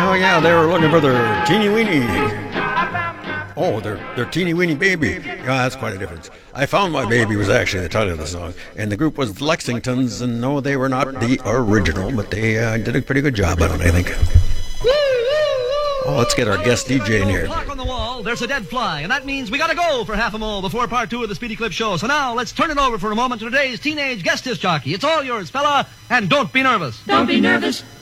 Oh, yeah, they were looking for their teeny weeny. Oh, their teeny weeny baby. Yeah, that's quite a difference. I Found My Baby was actually the title of the song. And the group was the Lexingtons, and no, they were not the original, but they did a pretty good job on it, I think. Oh, let's get our guest DJ in here. Clock on the wall, there's a dead fly, and that means we gotta go for half a mole before part 2 of the Speedy Clip show. So now, let's turn it over for a moment to today's teenage guest disc jockey. It's all yours, fella, and don't be nervous. Don't be nervous.